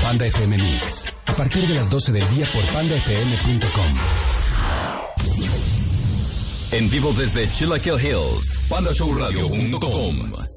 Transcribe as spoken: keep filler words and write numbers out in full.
Panda F M Mix. A partir de las doce del día por panda f m punto com. En vivo desde Chilaquil Hills, panda show radio punto com.